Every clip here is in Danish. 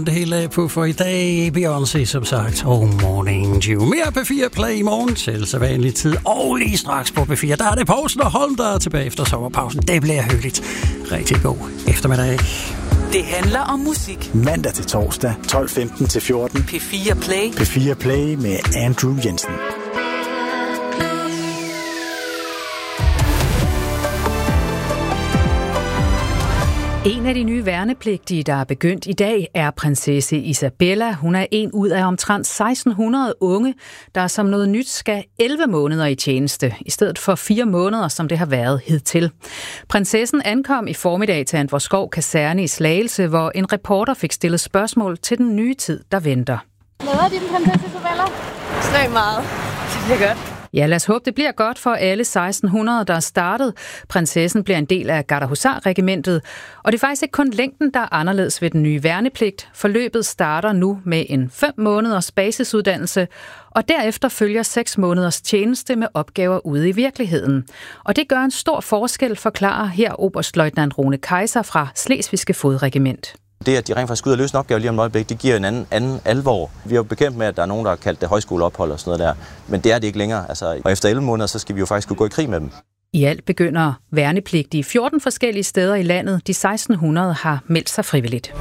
Det hele på for i dag. Beyoncé, som sagt. Morning Dew. Mere P4 Play i morgen til så vanlig tid. Og lige straks på P4, der er det Poulsen og Holm, der er tilbage efter sommerpausen. Det bliver hyggeligt. Rigtig god eftermiddag. Det handler om musik. Mandag til torsdag, 12:15 til 14. P4 Play. P4 Play med Andrew Jensen. En af de nye værnepligtige, der er begyndt i dag, er prinsesse Isabella. Hun er en ud af omtrent 1600 unge, der som noget nyt skal 11 måneder i tjeneste, i stedet for 4 måneder, som det har været hidtil. Prinsessen ankom i formiddag til Antvorskov Kaserne i Slagelse, hvor en reporter fik stillet spørgsmål til den nye tid, der venter. Glæder din prinsesse Isabella? Ekstremt meget. Det bliver godt. Ja, lad os håbe, det bliver godt for alle 1600, der er startet. Prinsessen bliver en del af Gardehusar-regimentet, og det er faktisk ikke kun længden, der er anderledes ved den nye værnepligt. Forløbet starter nu med en 5 måneders basisuddannelse, og derefter følger 6 måneders tjeneste med opgaver ude i virkeligheden. Og det gør en stor forskel, forklarer her oberstløjtnant Rune Kaiser fra Slesvigske Fodregiment. Det, at de rent faktisk ud og løse en opgave lige om et øjeblik, det giver en anden alvor. Vi er jo bekendt med, at der er nogen, der har kaldt det højskoleophold og sådan noget der, men det er det ikke længere. Og efter 11 måneder, så skal vi jo faktisk kunne gå i krig med dem. I alt begynder værnepligtige 14 forskellige steder i landet. De 1600 har meldt sig frivilligt.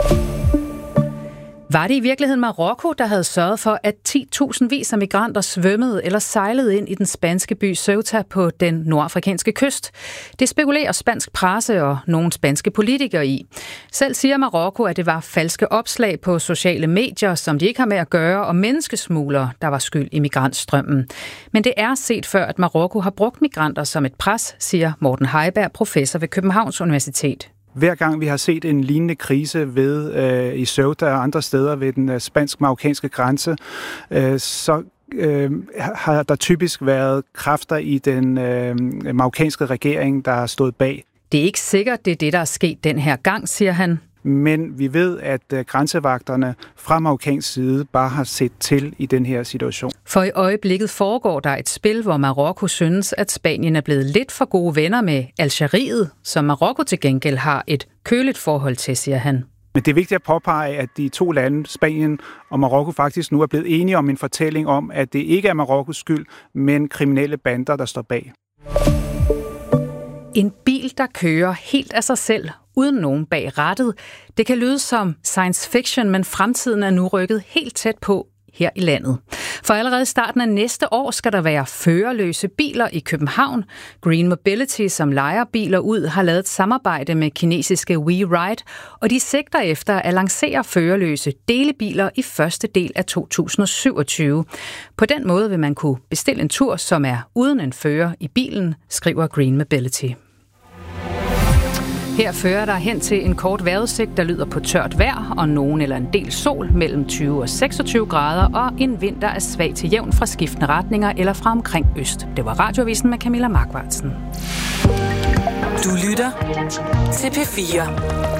Var det i virkeligheden Marokko, der havde sørget for, at 10.000 vis af migranter svømmede eller sejlede ind i den spanske by Ceuta på den nordafrikanske kyst? Det spekulerer spansk presse og nogle spanske politikere i. Selv siger Marokko, at det var falske opslag på sociale medier, som de ikke har med at gøre, og menneskesmuglere, der var skyld i migrantstrømmen. Men det er set før, at Marokko har brugt migranter som et pres, siger Morten Heiberg, professor ved Københavns Universitet. Hver gang vi har set en lignende krise i Ceuta og andre steder ved den spansk-marokkanske grænse, så har der typisk været kræfter i den marokkanske regering, der har stået bag. Det er ikke sikkert, det er det, der er sket den her gang, siger han. Men vi ved, at grænsevagterne fra marokkansk side bare har set til i den her situation. For i øjeblikket foregår der et spil, hvor Marokko synes, at Spanien er blevet lidt for gode venner med Algeriet, som Marokko til gengæld har et køligt forhold til, siger han. Men det er vigtigt at påpege, at de to lande, Spanien og Marokko, faktisk nu er blevet enige om en fortælling om, at det ikke er Marokkos skyld, men kriminelle bander, der står bag. En bil, der kører helt af sig selv, uden nogen bag rattet. Det kan lyde som science fiction, men fremtiden er nu rykket helt tæt på her i landet. For allerede i starten af næste år skal der være førerløse biler i København. Green Mobility, som lejer biler ud, har lavet et samarbejde med kinesiske WeRide, og de sigter efter at lancere førerløse delebiler i første del af 2027. På den måde vil man kunne bestille en tur, som er uden en fører i bilen, skriver Green Mobility. Her fører der hen til en kort vejrudsigt, der lyder på tørt vejr og nogen eller en del sol mellem 20 og 26 grader og en vind, der er svag til jævn fra skiftende retninger eller fra omkring øst. Det var Radioavisen med Camilla Markvartsen. Du lytter til P4.